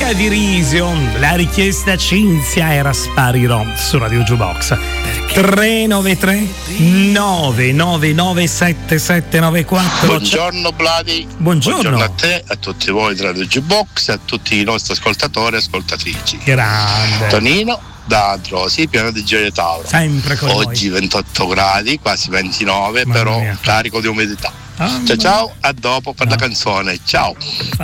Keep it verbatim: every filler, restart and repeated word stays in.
Ora di Risio, la richiesta Cinzia era Sparirò su Radio Jukebox. tre nove tre nove nove nove sette sette nove quattro. Buongiorno Vladi. Buongiorno. Buongiorno a te, a tutti voi di Radio Jukebox, a tutti i nostri ascoltatori e ascoltatrici. Grande. Tonino da Androsi, piano di Gioia Tauro. Sempre con Oggi noi. ventotto gradi, quasi ventinove, Mamma però mia. carico di umidità. Ah, ciao ciao, a dopo per no. la canzone. Ciao.